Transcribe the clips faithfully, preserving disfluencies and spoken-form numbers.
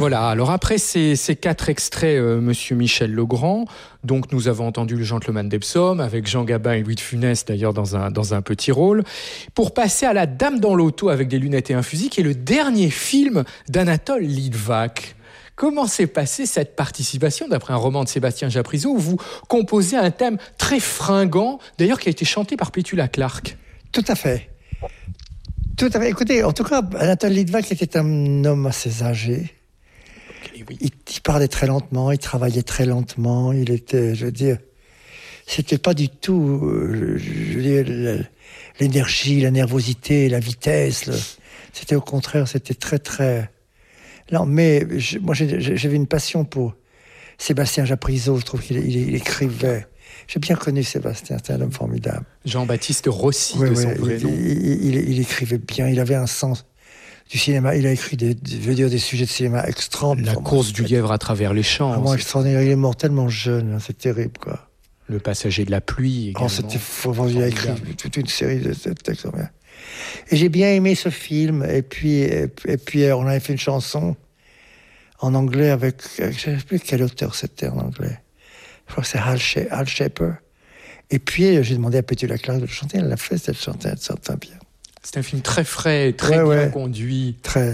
Voilà, alors après ces, ces quatre extraits, euh, Monsieur Michel Legrand, donc nous avons entendu Le Gentleman d'Epsom avec Jean Gabin et Louis de Funès d'ailleurs dans un, dans un petit rôle, pour passer à La Dame dans l'auto avec des lunettes et un fusil, qui est le dernier film d'Anatole Litvak. Comment s'est passée cette participation, d'après un roman de Sébastien Japrisot, où vous composez un thème très fringant, d'ailleurs qui a été chanté par Petula Clark? Tout à fait. Tout à fait. Écoutez, en tout cas, Anatole Litvak était un homme assez âgé. Okay, oui. il, il parlait très lentement, il travaillait très lentement, il était, je veux dire, c'était pas du tout, je, je veux dire, l'énergie, la nervosité, la vitesse. Le, c'était au contraire, c'était très, très... Non, mais je, moi, j'ai, j'avais une passion pour Sébastien Japrisot. Je trouve qu'il il, il écrivait. J'ai bien connu Sébastien, c'était un homme formidable. Jean-Baptiste Rossi, oui, de son oui, vrai il, nom. Il, il, il écrivait bien, il avait un sens du cinéma. Il a écrit des, des, je veux dire, des sujets de cinéma extraordinaires. La course du lièvre à travers les champs. Vraiment extraordinaire. Il est mort tellement jeune, c'est terrible, quoi. Le passager de la pluie, également. Oh, c'était fou. Il a écrit toute une série de textes. Et j'ai bien aimé ce film. Et puis, et, et puis on avait fait une chanson en anglais avec, avec je ne sais plus quel auteur c'était en anglais. Je crois que c'est Hal, Sha- Hal Shaper. Et puis, j'ai demandé à Petula Clark de le chanter. Elle l'a fait, elle chantait, elle chantait bien. C'est un film très frais, très ouais, bien ouais. conduit. Très.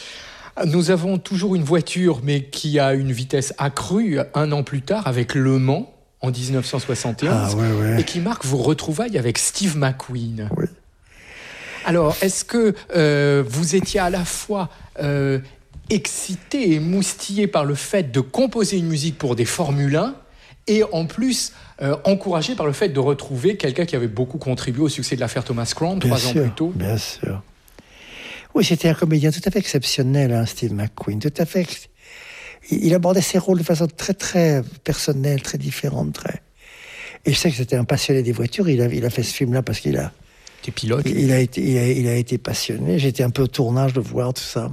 Nous avons toujours une voiture, mais qui a une vitesse accrue un an plus tard avec Le Mans, en dix-neuf cent soixante et onze, ah, ouais, ouais. et qui marque vos retrouvailles avec Steve McQueen. Oui. Alors, est-ce que euh, vous étiez à la fois euh, excité et moustillé par le fait de composer une musique pour des Formule un, et en plus euh, encouragé par le fait de retrouver quelqu'un qui avait beaucoup contribué au succès de l'affaire Thomas Crown trois ans plus tôt? Bien sûr. Oui, c'était un comédien tout à fait exceptionnel, hein, Steve McQueen. Tout à fait. Il, il abordait ses rôles de façon très, très personnelle, très différente. Très... Et je sais que c'était un passionné des voitures. Il a, il a fait ce film-là parce qu'il a... T'es pilote. Il, il, a été, il, a, il a été passionné. J'étais un peu au tournage de voir tout ça.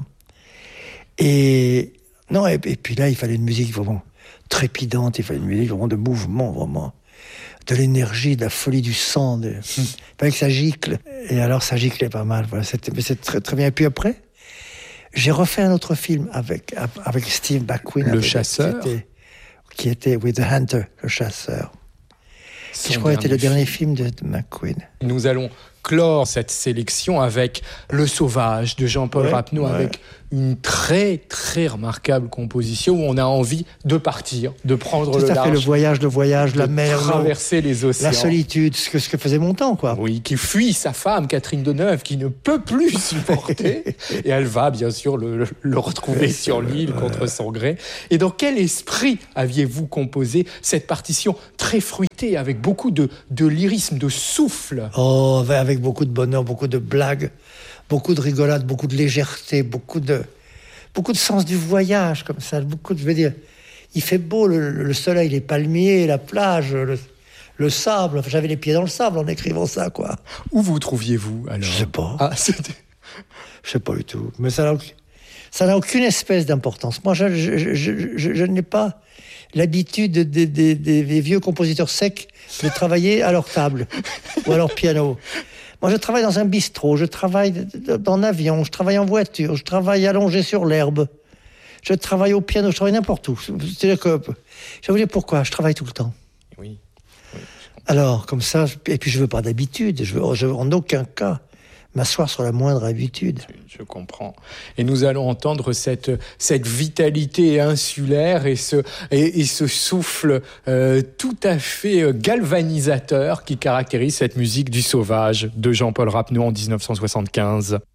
Et... Non, et, et puis là, il fallait une musique vraiment trépidante. Il fallait une musique vraiment de mouvement, vraiment. De l'énergie, de la folie du sang. De... Il fallait que ça gicle. Et alors, ça giclait pas mal. Voilà. C'était, c'était très, très bien. Et puis après, j'ai refait un autre film avec, avec Steve McQueen. Le avec, chasseur. Qui était, qui était With the Hunter, le chasseur. Son qui, je crois, était le film. dernier film de, de McQueen. Nous allons clore cette sélection avec Le Sauvage de Jean-Paul ouais, Rapneau, ouais. avec une très très remarquable composition où on a envie de partir, de prendre Tout le à large, fait, le voyage, le voyage, la mer, traverser l'eau, les océans, la solitude, ce que, ce que faisait mon temps, quoi. Oui, qui fuit sa femme Catherine Deneuve, qui ne peut plus supporter, et elle va bien sûr le, le, le retrouver sur l'île contre son gré. Et dans quel esprit aviez-vous composé cette partition très fruitée, avec beaucoup de, de lyrisme, de souffle? Oh, avec beaucoup de bonheur, beaucoup de blagues, beaucoup de rigolade, beaucoup de légèreté, beaucoup de, beaucoup de sens du voyage, comme ça. Beaucoup de, je veux dire, il fait beau, le, le soleil, les palmiers, la plage, le, le sable. Enfin, j'avais les pieds dans le sable en écrivant ça, quoi. Où vous trouviez-vous, alors? Je sais pas. Ah, c'était... Je sais pas du tout. Mais ça n'a, ça n'a aucune espèce d'importance. Moi, je, je, je, je, je, je n'ai pas l'habitude des, des, des, des vieux compositeurs secs de travailler à leur table ou à leur piano. Moi, je travaille dans un bistrot, je travaille en avion, je travaille en voiture, je travaille allongé sur l'herbe, je travaille au piano, je travaille n'importe où. C'est-à-dire que, je vais vous dire pourquoi, je travaille tout le temps. Oui. oui. Alors, comme ça, et puis je veux pas d'habitude, je veux, je veux en aucun cas m'asseoir sur la moindre habitude. Je comprends. Et nous allons entendre cette, cette vitalité insulaire et ce, et, et ce souffle euh, tout à fait galvanisateur qui caractérise cette musique du Sauvage de Jean-Paul Rapneau en dix-neuf cent soixante-quinze.